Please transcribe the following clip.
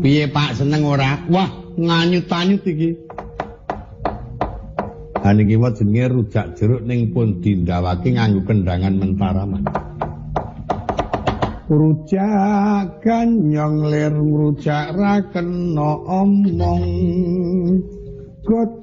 Piye Pak seneng ora? Wah, nganyut-anyut iki. Niki wae jenenge rujak jeruk ning pun dindawake nganggo kendhangan mentaraman. Rujak ganyong lir rujak ra kena omong.